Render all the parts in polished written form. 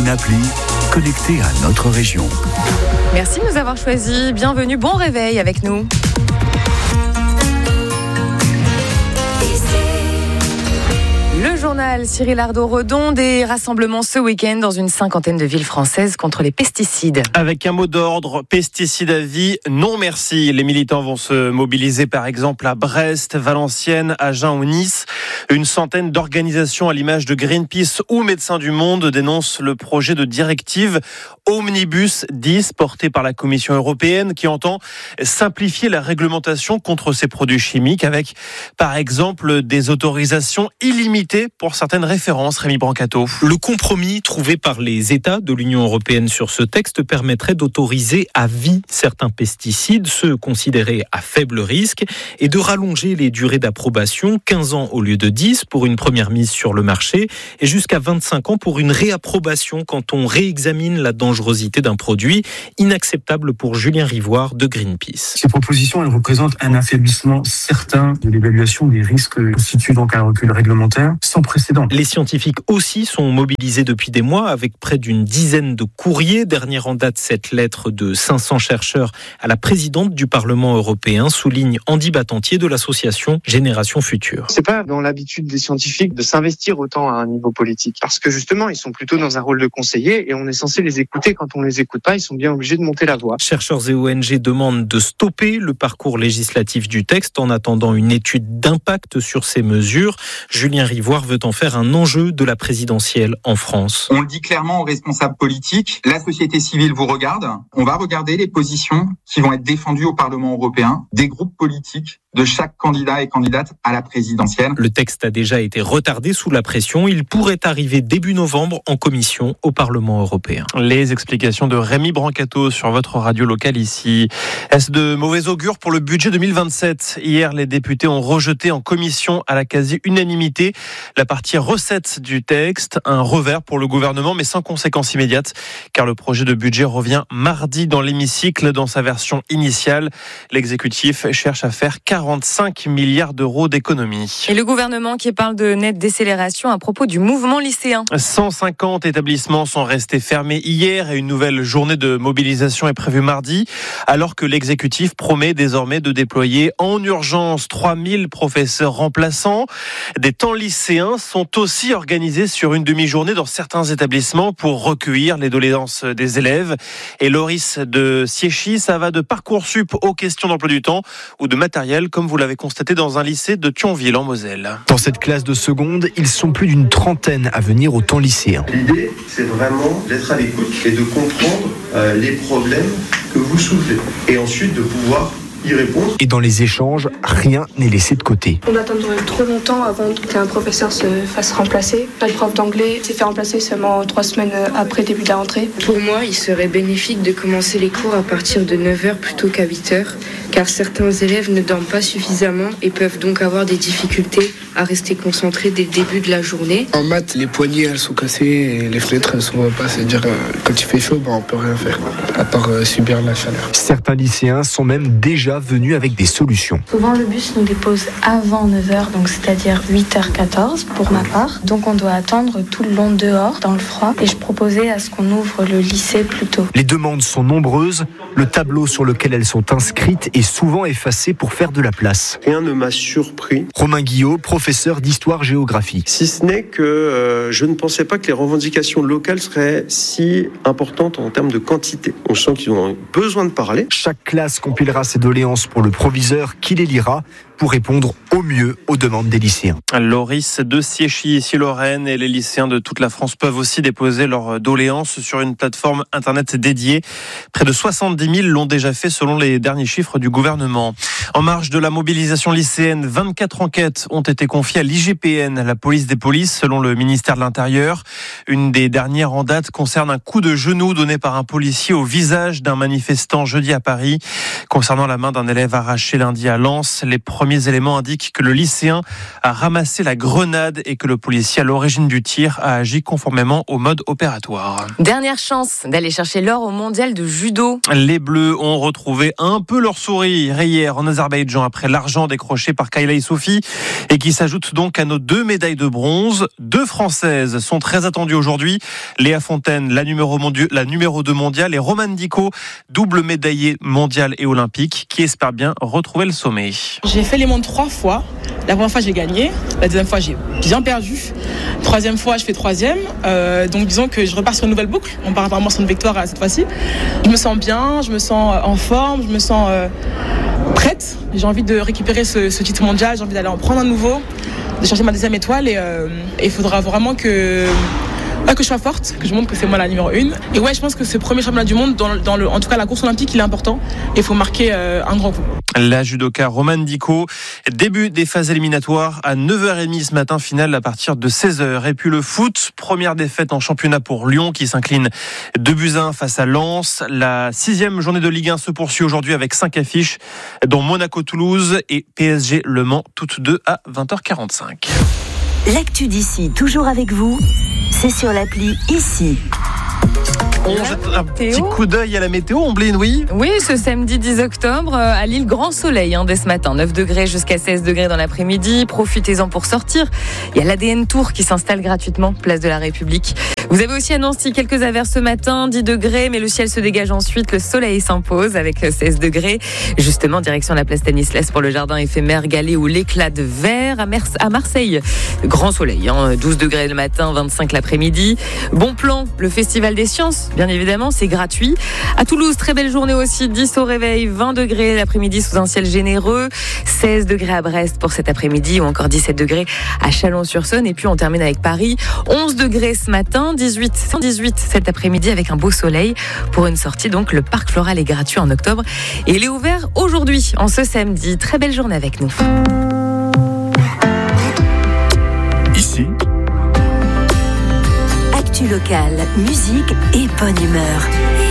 appli connectée à notre région. Merci de nous avoir choisis. Bienvenue, bon réveil avec nous. Le journal Cyril Ardo-Redon, des rassemblements ce week-end dans une 50aine de villes françaises contre les pesticides. Avec un mot d'ordre, pesticides à vie, non merci. Les militants vont se mobiliser par exemple à Brest, Valenciennes, Agen ou Nice. Une centaine d'organisations à l'image de Greenpeace ou Médecins du Monde dénoncent le projet de directive Omnibus 10 porté par la Commission européenne qui entend simplifier la réglementation contre ces produits chimiques avec par exemple des autorisations illimitées pour certaines références. Rémi Brancato. Le compromis trouvé par les États de l'Union européenne sur ce texte permettrait d'autoriser à vie certains pesticides, ceux considérés à faible risque, et de rallonger les durées d'approbation, 15 ans au lieu de 10 pour une première mise sur le marché, et jusqu'à 25 ans pour une réapprobation quand on réexamine la dangerosité d'un produit. Inacceptable pour Julien Rivoire de Greenpeace. Ces propositions, elles représentent un affaiblissement certain de l'évaluation des risques constituent donc un recul réglementaire sans précédent. Les scientifiques aussi sont mobilisés depuis des mois avec près d'une dizaine de courriers. Dernière en date, cette lettre de 500 chercheurs à la présidente du Parlement européen, souligne Andy Battantier de l'association Génération Future. C'est pas dans l'habitude des scientifiques de s'investir autant à un niveau politique. Parce que justement, ils sont plutôt dans un rôle de conseiller et on est censé les écouter. Quand on les écoute pas, ils sont bien obligés de monter la voix. Chercheurs et ONG demandent de stopper le parcours législatif du texte en attendant une étude d'impact sur ces mesures. Julien Rivoire veut en faire un enjeu de la présidentielle en France. On le dit clairement aux responsables politiques, la société civile vous regarde, on va regarder les positions qui vont être défendues au Parlement européen, des groupes politiques de chaque candidat et candidate à la présidentielle. Le texte a déjà été retardé sous la pression. Il pourrait arriver début novembre en commission au Parlement européen. Les explications de Rémi Brancato sur votre radio locale ici. Est-ce de mauvais augure pour le budget 2027 ? Hier, les députés ont rejeté en commission à la quasi-unanimité la partie recettes du texte. Un revers pour le gouvernement, mais sans conséquence immédiate, car le projet de budget revient mardi dans l'hémicycle dans sa version initiale. L'exécutif cherche à faire 45 milliards d'euros d'économies. Et le gouvernement qui parle de nette décélération à propos du mouvement lycéen. 150 établissements sont restés fermés hier et une nouvelle journée de mobilisation est prévue mardi, alors que l'exécutif promet désormais de déployer en urgence 3000 professeurs remplaçants. Des temps lycéens sont aussi organisés sur une demi-journée dans certains établissements pour recueillir les doléances des élèves. Et Loris de Siéchy, ça va de Parcoursup aux questions d'emploi du temps ou de matériel, comme vous l'avez constaté dans un lycée de Thionville en Moselle. Dans cette classe de seconde, ils sont plus d'une trentaine à venir au temps lycéen. L'idée, c'est vraiment d'être à l'écoute et de comprendre les problèmes que vous soulevez. Et ensuite de pouvoir y répondre. Et dans les échanges, rien n'est laissé de côté. On attend trop longtemps avant qu'un professeur se fasse remplacer. Notre prof d'anglais s'est fait remplacer seulement 3 semaines après le début de la rentrée. Pour moi, il serait bénéfique de commencer les cours à partir de 9h plutôt qu'à 8h, car certains élèves ne dorment pas suffisamment et peuvent donc avoir des difficultés à rester concentrés dès le début de la journée. En maths, les poignées elles sont cassées et les fenêtres elles s'ouvrent pas, c'est-à-dire quand il fait chaud, on peut rien faire, à part subir la chaleur. Certains lycéens sont même déjà venus avec des solutions. Souvent le bus nous dépose avant 9h, donc c'est-à-dire 8h14 pour ma part. Donc on doit attendre tout le long dehors, dans le froid, et je proposais à ce qu'on ouvre le lycée plus tôt. Les demandes sont nombreuses, le tableau sur lequel elles sont inscrites est souvent effacé pour faire de la place. Rien ne m'a surpris. Romain Guillot, professeur d'histoire-géographie. Si ce n'est que je ne pensais pas que les revendications locales seraient si importantes en termes de quantité. On sent qu'ils ont besoin de parler. Chaque classe compilera ses doléances pour le proviseur qui les lira pour répondre au mieux aux demandes des lycéens. Loris de Siéchy, ici Lorraine, et les lycéens de toute la France peuvent aussi déposer leurs doléances sur une plateforme internet dédiée. Près de 70 000 l'ont déjà fait selon les derniers chiffres du gouvernement. En marge de la mobilisation lycéenne, 24 enquêtes ont été confiées à l'IGPN, la police des polices, selon le ministère de l'Intérieur. Une des dernières en date concerne un coup de genou donné par un policier au visage d'un manifestant jeudi à Paris. Concernant la main d'un élève arraché lundi à Lens, les premiers premiers éléments indiquent que le lycéen a ramassé la grenade et que le policier à l'origine du tir a agi conformément au mode opératoire. Dernière chance d'aller chercher l'or au mondial de judo. Les Bleus ont retrouvé un peu leur sourire hier en Azerbaïdjan après l'argent décroché par Kayla Issoufi et qui s'ajoute donc à nos 2 médailles de bronze. 2 Françaises sont très attendues aujourd'hui. Léa Fontaine, la numéro 2 mondiale, et Romane Dico, double médaillée mondiale et olympique, qui espère bien retrouver le sommet. J'ai fait les mondes 3 fois. La première fois, j'ai gagné. La deuxième fois, j'ai bien perdu. Troisième fois, je fais 3e. Donc, disons que je repars sur une nouvelle boucle. On part vraiment sur une victoire cette fois-ci. Je me sens bien, je me sens en forme, je me sens prête. J'ai envie de récupérer ce titre mondial. J'ai envie d'aller en prendre un nouveau, de chercher ma 2e étoile. Et il faudra vraiment que je sois forte, que je montre que c'est moi la numéro 1. Et ouais, je pense que ce premier championnat du monde, en tout cas la course olympique, il est important. Il faut marquer un grand coup. La judoka Romane Dico, début des phases éliminatoires à 9h30 ce matin, finale à partir de 16h. Et puis le foot, première défaite en championnat pour Lyon qui s'incline 2-1 face à Lens. La 6e journée de Ligue 1 se poursuit aujourd'hui avec 5 affiches, dont Monaco-Toulouse et PSG Le Mans, toutes deux à 20h45. L'actu d'ici, toujours avec vous, c'est sur l'appli Ici. On jette un petit coup d'œil à la météo, Ombline, oui. Oui, ce samedi 10 octobre, à Lille, grand soleil dès ce matin. 9 degrés jusqu'à 16 degrés dans l'après-midi. Profitez-en pour sortir. Il y a l'ADN Tour qui s'installe gratuitement, place de la République. Vous avez aussi annoncé quelques averses ce matin, 10 degrés, mais le ciel se dégage ensuite. Le soleil s'impose avec 16 degrés. Justement, direction la place Stanislas pour le jardin éphémère Galé ou l'éclat de verre. À Marseille, grand soleil, 12 degrés le matin, 25 l'après-midi. Bon plan, le Festival des Sciences. Bien évidemment, c'est gratuit. À Toulouse, très belle journée aussi, 10 au réveil, 20 degrés l'après-midi sous un ciel généreux, 16 degrés à Brest pour cet après-midi ou encore 17 degrés à Chalon-sur-Saône. Et puis on termine avec Paris, 11 degrés ce matin, 18 cet après-midi avec un beau soleil pour une sortie. Donc le parc floral est gratuit en octobre et il est ouvert aujourd'hui, en ce samedi. Très belle journée avec nous. Ici, Local, musique et bonne humeur.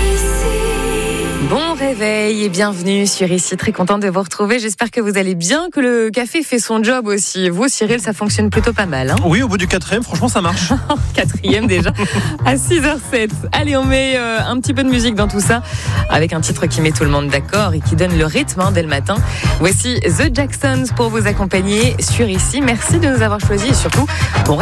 Bon réveil et bienvenue sur Ici. Très contente de vous retrouver. J'espère que vous allez bien, que le café fait son job aussi. Vous, Cyril, ça fonctionne plutôt pas mal. Oui, au bout du 4e, franchement, ça marche. 4e déjà, à 6h07. Allez, on met un petit peu de musique dans tout ça, avec un titre qui met tout le monde d'accord et qui donne le rythme dès le matin. Voici The Jacksons pour vous accompagner sur Ici. Merci de nous avoir choisis et surtout, bon